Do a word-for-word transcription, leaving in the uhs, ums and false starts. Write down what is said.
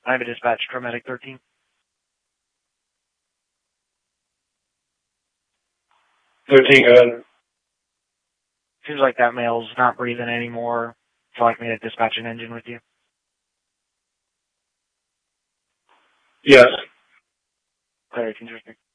I have a dispatch from Medic thirteen. thirteen, go ahead. Seems like that male's not breathing anymore. Would you like me to dispatch an engine with you? Yes. Very interesting.